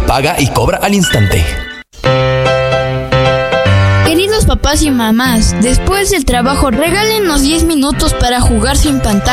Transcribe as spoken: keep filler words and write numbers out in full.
paga y cobra al instante. Queridos papás y mamás, después del trabajo regálenos diez minutos para jugar sin pantalla.